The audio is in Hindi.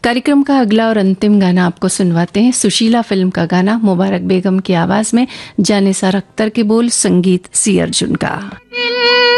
कार्यक्रम का अगला और अंतिम गाना आपको सुनवाते हैं। सुशीला फिल्म का गाना, मुबारक बेगम की आवाज में, जानिसार अख्तर के बोल, संगीत सी अर्जुन का।